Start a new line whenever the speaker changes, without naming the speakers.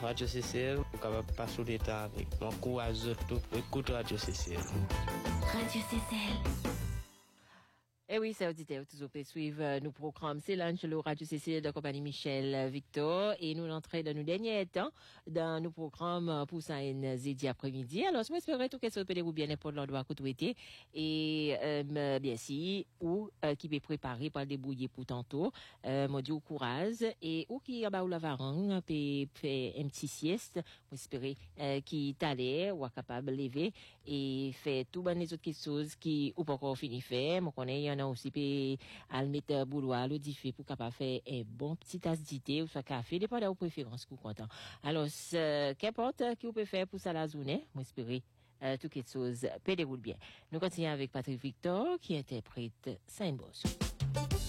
Radio CCL, pour capable passer le temps avec mon courage tout écoute Radio CCL.
Radio CCL.
Eh oui, c'est auditeur, toujours peut suivre nos programmes. C'est l'Angelo Radio CCL de compagnie Michel Victor et nous l'entrée dans nos derniers temps dans nos programmes pour ça un jeudi après-midi. Alors, je m'espère tout que ça peut ou bien n'importe l'endroit que tu étais et bien si ou qui peut préparer pour débrouiller pour tantôt mon Dieu courage et ou qui a ou la varangue peut faire un petit sieste, j'espère qui t'allait ou capable de lever et faire tout ben les autres choses qui ou pas encore fini faire, moi connais on aussi peut à mettre boulot à l'audifier pour capable faire un bon petit tasse d'idée ou soit café dépend de vos préférences que vous content. Alors qu'importe qui vous peut faire pour ça la journée, moi espérer tout quelque chose peut dérouler bien. Nous continuons avec Patrick Victor qui interprète Saint-Boss.